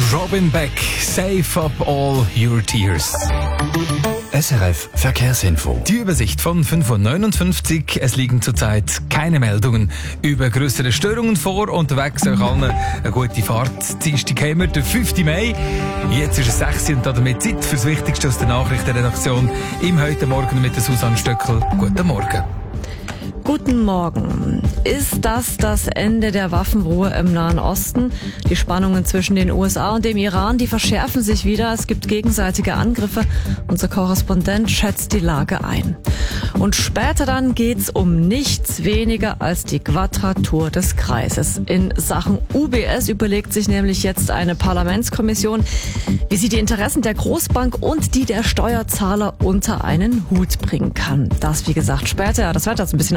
Robin Beck, Save Up All Your Tears. SRF Verkehrsinfo. Die Übersicht von 5.59 Uhr. Es liegen zurzeit keine Meldungen über grössere Störungen vor. Unterwegs euch allen eine gute Fahrt. Dienstag haben wir den 5. Mai. Jetzt ist es 6 Uhr und damit Zeit für das Wichtigste aus der Nachrichtenredaktion im heute Morgen mit der Susanne Stöckel. Guten Morgen. Guten Morgen. Ist das Ende der Waffenruhe im Nahen Osten? Die Spannungen zwischen den USA und dem Iran, die verschärfen sich wieder. Es gibt gegenseitige Angriffe. Unser Korrespondent schätzt die Lage ein. Und später dann geht's um nichts weniger als die Quadratur des Kreises. In Sachen UBS überlegt sich nämlich jetzt eine Parlamentskommission, wie sie die Interessen der Großbank und die der Steuerzahler unter einen Hut bringen kann. Das, wie gesagt, später. Das Wetter ist ein bisschen